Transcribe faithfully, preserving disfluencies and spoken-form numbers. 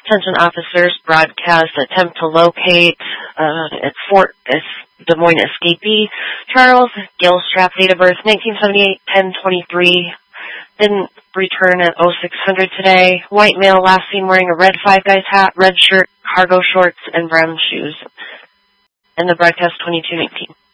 Attention officers, broadcast attempt to locate uh, at Fort uh, Des Moines escapee. Charles Gilstrap, date of birth nineteen seventy-eight, ten twenty-three. Didn't return at oh six hundred today. White male, last seen wearing a red Five Guys hat, red shirt, cargo shorts, and brown shoes. And the broadcast twenty-two nineteen.